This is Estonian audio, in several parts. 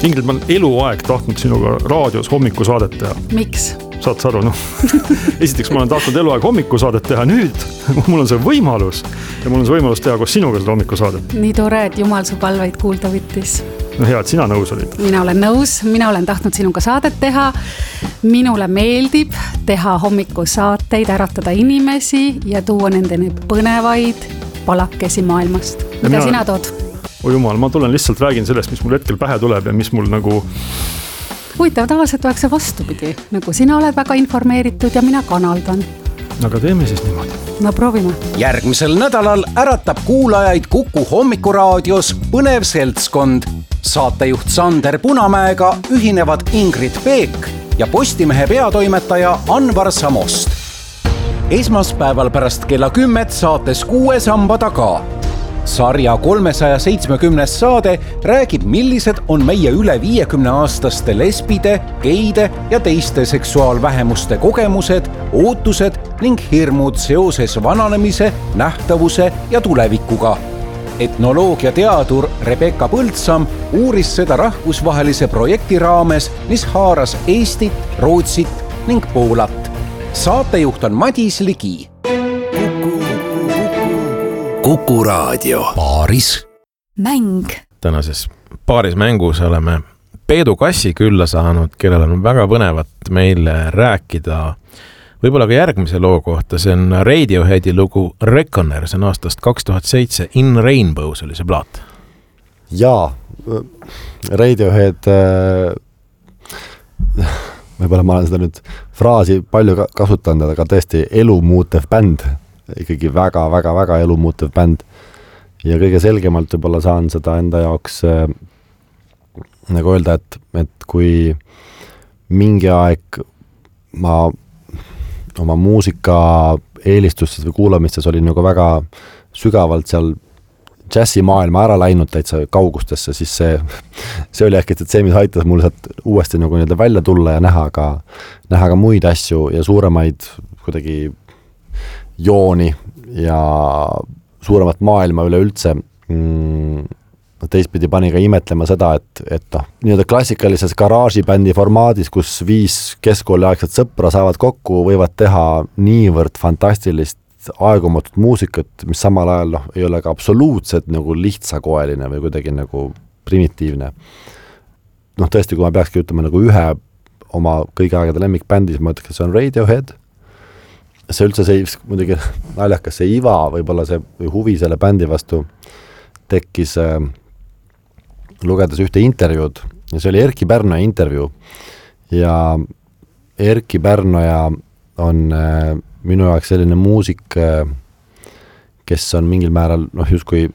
Ingrid, ma olen eluaeg tahtnud sinuga raadios hommikusaadet teha. Miks? Saad sa aru, noh. Esiteks ma olen tahtnud eluaeg hommikusaadet teha, nüüd mul on see võimalus ja mul on see võimalus teha koos sinuga seda hommikusaadet. Nii tore, et Jumal su palveid kuulda võttis. No hea, et sina nõus olid. Mina olen nõus, mina olen tahtnud sinuga saadet teha. Minule meeldib teha hommikusaateid, äratada inimesi ja tuua nendeni põnevaid palakesi maailmast. Mida sina tood? O Jumal, ma tulen lihtsalt räägin sellest, mis mul hetkel pähe tuleb ja mis mul nagu... Huvitav, tavaliselt oleks see vastupidi. Nagu sina oled väga informeeritud ja mina kanaldan. Aga teeme siis niimoodi. No proovime. Järgmisel nädalal äratab kuulajaid Kuku hommikuraadios põnev seltskond. Saatejuht Sander Punamäega ühinevad Ingrid Peek ja Postimehe peatoimetaja Anvar Samost. Esmaspäeval pärast kella 10 saates 6 samba taga. Sarja 370 saade räägib, millised on meie üle 50-aastaste lesbide, geide ja teiste seksuaalvähemuste kogemused, ootused ning hirmud seoses vananemise, nähtavuse ja tulevikuga. Etnoloogia teadur Rebecca Põldsam uuris seda rahvusvahelise projekti raames, mis haaras Eestit, Rootsit ning Poolat. Saatejuht on Madis Ligi. Kuku raadio. Paaris mäng. Tänases paaris mängus oleme Peedu Kassi külla saanud, kellel on väga põnevat meile rääkida võib-olla ka järgmise loo kohta. See on Radioheadi lugu Reckoner, see on aastast 2007. In Rainbows oli see plaat. Jaa, Radiohead, võib-olla ma olen seda nüüd fraasi palju kasutanud, aga tõesti elumuutev bänd. Ikkagi väga elumuutev bänd ja kõige selgemalt võib-olla saan seda enda jaoks nagu öelda, et kui mingi aeg ma oma muusika eelistustes või kuulamistes oli nagu väga sügavalt seal džässimaailma ära läinud täitsa kaugustesse, siis see oli äkki see, mis aitas mul sealt uuesti nagu välja tulla ja näha ka muid asju ja suuremaid kuidagi jooni ja suuremat maailma üleüldse. Teistpidi pani ka imetlema seda, et nii-öelda klassikalises garaažibändi formaadis, kus 5 keskkooliaegset sõpra saavad kokku, võivad teha niivõrd fantastilist aegumatut muusikat, mis samal ajal ei ole ka absoluutselt nagu lihtsakoeline või kuidagi nagu primitiivne. Tõesti, kui ma peakski ütlema nagu ühe oma kõigi aegade lemmikbändis, ma ütleks, et see on Radiohead. See üldse muidugi naljakas, see iva, võib-olla see huvi selle bändi vastu tekkis lugedes ühte intervjuud ja see oli Erki Pärnoja intervjuu ja Erki Pärnoja on minu jaoks selline muusik, kes on mingil määral, justkui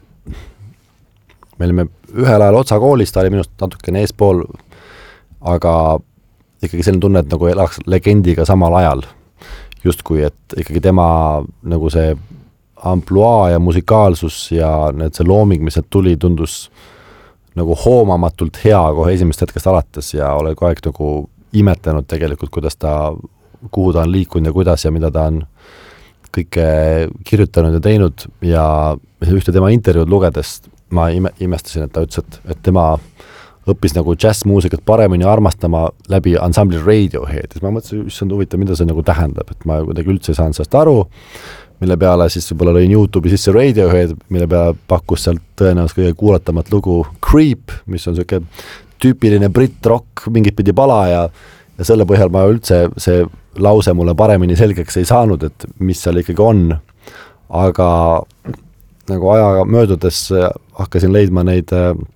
me olime ühel ajal Otsa koolis, ta oli minust natukene eespool, aga ikkagi selline tunne, et nagu elaks legendiga samal ajal. Justkui, et ikkagi tema nagu see ampluaa ja musikaalsus ja see looming, mis tuli, tundus nagu hoomamatult hea kohe esimest hetkest alates ja olen kogu aeg nagu imetlenud tegelikult, kuhu ta on liikunud ja kuidas ja mida ta on kõike kirjutanud ja teinud ja ühte tema intervjuud lugedes ma imestasin, et ta ütles, et tema õppis nagu džässmuusikat paremini armastama läbi ansambli Radiohead. Ma mõtlesin, issand huvitav, mida see nagu tähendab, et ma kuidagi üldse ei saanud sellest aru, mille peale siis võib-olla lõin YouTube'i sisse Radiohead, mille peale pakkus sealt tõenäoliselt kõige kuulatamat lugu Creep, mis on selline tüüpiline britt-rock mingit pidi pala ja selle põhjal ma üldse see lause mulle paremini selgeks ei saanud, et mis seal ikkagi on. Aga nagu ajaga möödudes hakkasin leidma neid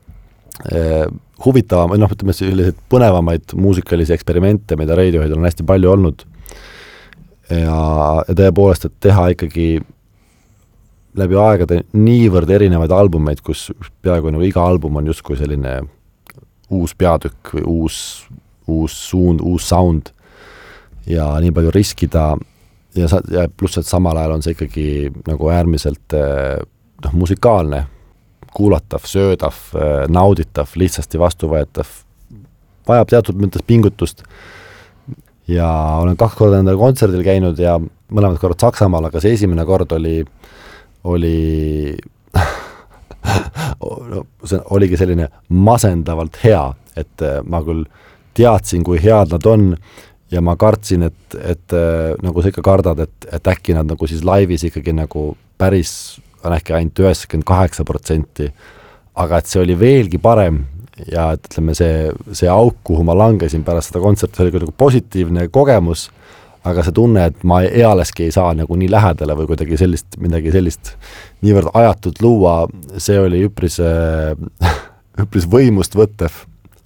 huvitavam, ütleme selliseid põnevamaid muusikalisi eksperimente, mida Radiohead on hästi palju olnud. Ja tõepoolest, et teha ikkagi läbi aegade niivõrd erinevaid albumeid, kus peaaegu nagu iga album on justkui selline uus peatükk või uus suund, uus sound ja nii palju riskida ja pluss, et samal ajal on see ikkagi nagu äärmiselt musikaalne, kuulatav, söödav, nauditav, lihtsasti vastuvõetav, vajab teatud mõttes pingutust ja olen 2 korda endale kontserdil käinud ja mõlemad korrad Saksamaal, aga see esimene kord oli see oligi selline masendavalt hea, et ma küll teadsin, kui head nad on ja ma kartsin, et nagu sa ikka kardad, et äkki nad nagu siis laivis ikkagi nagu päris on äkki ainult 98%, aga et see oli veelgi parem ja et ütleme, see auk, kuhu ma langesin pärast seda kontserti, see oli nagu positiivne kogemus, aga see tunne, et ma ealeski ei saa nagu nii lähedale või kuidagi midagi sellist niivõrd ajatut luua, see oli üpris võimust võttev.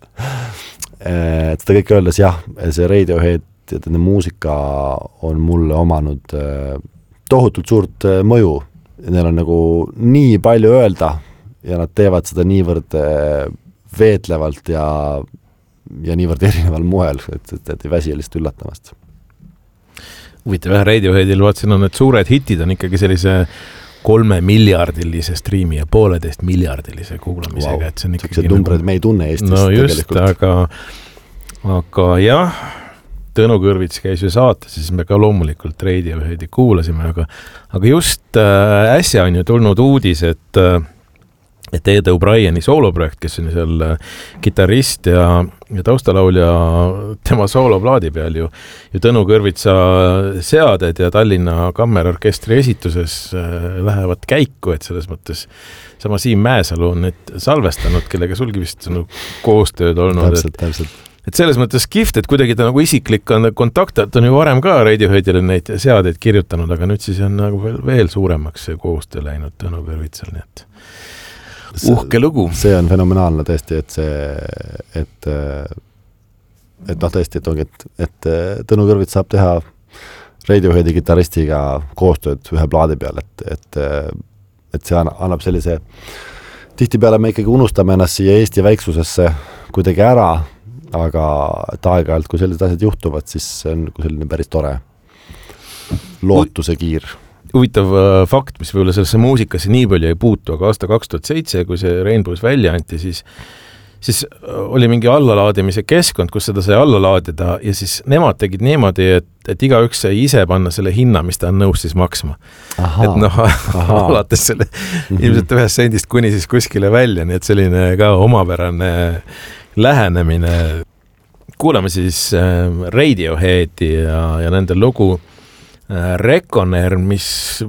Et seda kõik öeldes, jah, see Radiohead ja tende muusika on mulle omanud tohutult suurt mõju. Neil on nagu nii palju öelda ja nad teevad seda niivõrd veetlevalt ja niivõrd erineval moel, et ei väsi lihtsalt üllatamast. Huvitav, Radioheadil vaatasin, on need suured hitid on ikkagi sellise 3 miljardilise striimi ja 1,5 miljardilise kuulamisega. Wow. Et see on ikkagi see numbrid me ei tunne Eestis. No just, aga jah, Tõnu Kõrvits käis ju saates, siis me ka loomulikult Radioheadi kuulasime, aga just äsja on ju tulnud uudis, et Ed O'Brieni sooloprojekt, kes on seal kitarrist ja taustalaulja, tema sooloplaadi peal ju Tõnu Kõrvitsa seaded ja Tallinna Kammerorkestri esituses lähevad käiku, et selles mõttes sama Siim Mäesalu on need salvestanud, kellega sulgi vist on koostööd olnud. Täpselt. Et selles mõttes kihvt, et kuidagi ta nagu isiklik on kontakt, et on ju varem ka Radioheadile neid seadeid kirjutanud, aga nüüd siis on nagu veel suuremaks see koostöö läinud Tõnu Kõrvitsal, nii et uhke lugu. See on fenomenaalne tõesti, et noh tõesti, et ongi, et Tõnu Kõrvits saab teha Radioheadi kitaristiga koostööd ühe plaadi peal, et see annab sellise, tihtipeale me ikkagi unustame ennast siia Eesti väiksusesse kuidagi ära, aga aeg-ajalt, kui sellised asjad juhtuvad, siis see on selline päris tore lootuse kiir. Huvitav fakt, mis võib-olla sellesse muusikasse nii palju ei puutu, aga aasta 2007, kui see Rainbows välja anti, siis oli mingi allalaadimise keskkond, kus seda sai allalaadida ja siis nemad tegid niimoodi, et igaüks sai ise panna selle hinna, mis ta on nõus siis maksma. Et noh, alates selle ilmselt 1 sendist kuni siis kuskile välja, nii et selline ka omapärane lähenemine. Kuulame siis Radioheadi ja nende lugu Reckoner, mis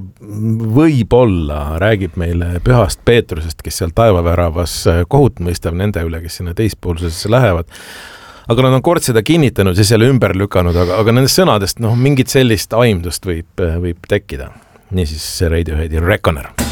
võib-olla räägib meile Pühast Peetrusest, kes seal taevaväravas kohut mõistab nende üle, kes sinna teispoolsusesse lähevad. Aga nad on kord seda kinnitanud ja selle ümber lükanud, aga nendest sõnadest mingit sellist aimdust võib tekkida. Niisiis Radioheadi Reckoner.